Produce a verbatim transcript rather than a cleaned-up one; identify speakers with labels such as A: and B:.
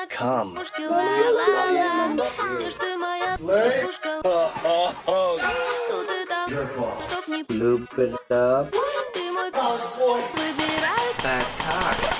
A: Come.
B: Где ж ты, моя
C: Slay.
B: девушка? Тут и там, чтоб не
A: Loop it up.
B: ты мой
C: College boy.
B: выбирай.
A: Back cock.